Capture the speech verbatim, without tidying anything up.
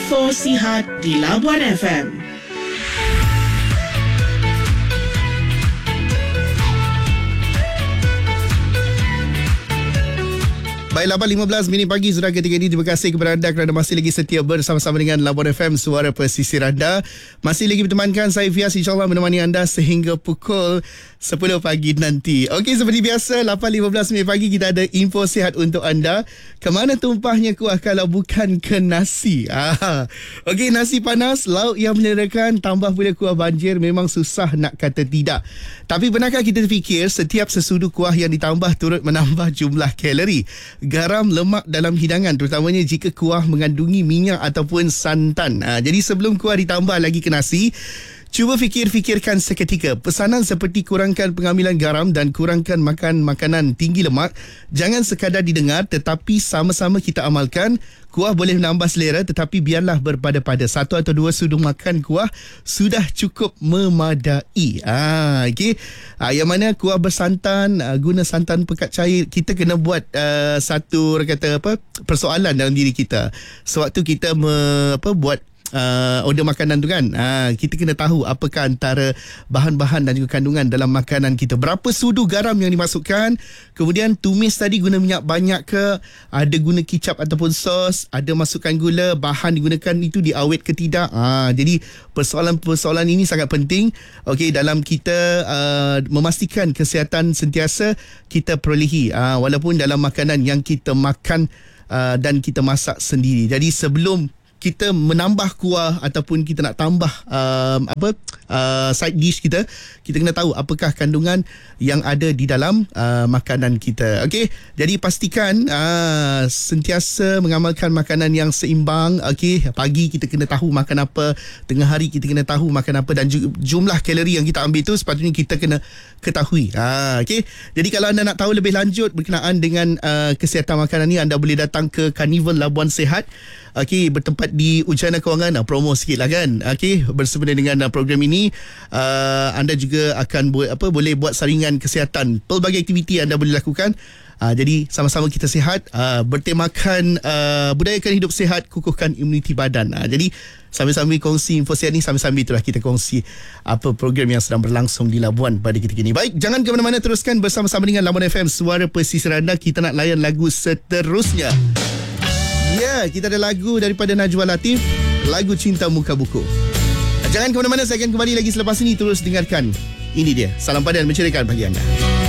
Info Sihat di Labuan F M. Baik, lapan lima belas minit pagi sudah ketika ini. Terima kasih kepada anda kerana masih lagi setia bersama-sama dengan Labuan F M, suara pesisir anda. Masih lagi bertemankan saya Fias, insyaAllah menemani anda sehingga pukul sepuluh pagi nanti. Okey, seperti biasa, lapan lima belas minit pagi kita ada info sihat untuk anda. Kemana tumpahnya kuah kalau bukan ke nasi? Ah. Okey, nasi panas, lauk yang menerakan, tambah pula kuah banjir, memang susah nak kata tidak. Tapi benarkah kita fikir setiap sesudu kuah yang ditambah turut menambah jumlah kalori, garam, lemak dalam hidangan, terutamanya jika kuah mengandungi minyak ataupun santan. Ha, jadi sebelum kuah ditambah lagi ke nasi, cuba fikir-fikirkan seketika. Pesanan seperti kurangkan pengambilan garam dan kurangkan makan makanan tinggi lemak jangan sekadar didengar, tetapi sama-sama kita amalkan. Kuah boleh menambah selera, tetapi biarlah berpada-pada. Satu atau dua sudu makan kuah sudah cukup memadai. Ah, okay. Ah, yang mana kuah bersantan, ah, guna santan pekat cair, kita kena buat uh, satu kata apa persoalan dalam diri kita. Sewaktu kita me, apa buat Uh, order makanan tu kan, uh, kita kena tahu apakah antara bahan-bahan dan juga kandungan dalam makanan kita, berapa sudu garam yang dimasukkan, kemudian tumis tadi guna minyak banyak ke, ada guna kicap ataupun sos, ada masukkan gula, bahan digunakan itu diawet ke tidak. uh, jadi persoalan-persoalan ini sangat penting, okey, dalam kita uh, memastikan kesihatan sentiasa kita perolehi, uh, walaupun dalam makanan yang kita makan uh, dan kita masak sendiri. Jadi sebelum kita menambah kuah ataupun kita nak tambah um, apa uh, side dish kita, kita kena tahu apakah kandungan yang ada di dalam uh, makanan kita. Okey, jadi pastikan uh, sentiasa mengamalkan makanan yang seimbang. Okey, pagi kita kena tahu makan apa, tengah hari kita kena tahu makan apa, dan jumlah kalori yang kita ambil itu sepatutnya kita kena ketahui. Ha, okey, jadi kalau anda nak tahu lebih lanjut berkenaan dengan uh, kesihatan makanan ni, anda boleh datang ke Carnival Labuan Sihat. Okey, bertempat di Ujana Kewangan. Promo sikit lah kan. Okey, bersempena dengan program ini, uh, anda juga akan buat apa, boleh buat saringan kesihatan. Pelbagai aktiviti anda boleh lakukan. Uh, jadi sama-sama kita sihat, uh, bertemakan uh, budayakan hidup sihat, kukuhkan imuniti badan. Uh, jadi sambil-sambil kongsi info sihat ni, sambil-sambil itulah kita kongsi apa program yang sedang berlangsung di Labuan pada ketika ini. Baik, jangan ke mana-mana, teruskan bersama-sama dengan Labuan F M, suara pesisir anda. Kita nak layan lagu seterusnya. Ya, yeah, kita ada lagu daripada Najwa Latif, lagu Cinta Muka Buku. Jangan ke mana-mana, saya akan kembali lagi selepas ini. Terus dengarkan. Ini dia, Salam Padan menceriakan bagi anda.